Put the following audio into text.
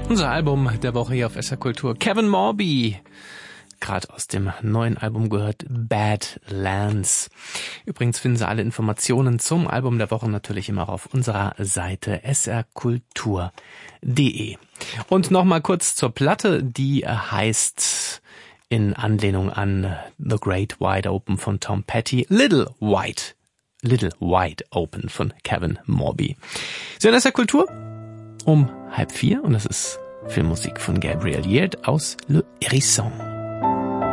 Unser Album der Woche hier auf SR Kultur. Kevin Morby. Gerade aus dem neuen Album gehört, Badlands. Übrigens finden Sie alle Informationen zum Album der Woche natürlich immer auf unserer Seite srkultur.de. Und nochmal kurz zur Platte, die heißt in Anlehnung an The Great Wide Open von Tom Petty, Little Wide Open von Kevin Morby. Sie hören SR Kultur um 3:30 und das ist Filmmusik von Gabriel Yared aus Le Hérisson.